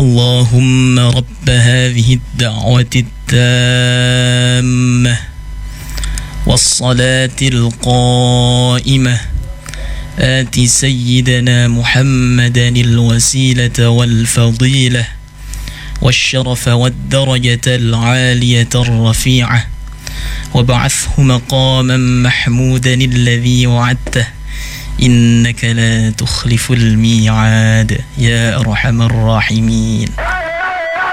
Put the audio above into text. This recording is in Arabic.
اللهم رب هذه الدعوة التامة والصلاة القائمة آت سيدنا محمدا الوسيلة والفضيلة والشرف والدرجة العالية الرفيعة وابعثه مقاما محمودا الذي وعدته إنك لا تخلف الميعاد يا أرحم الراحمين.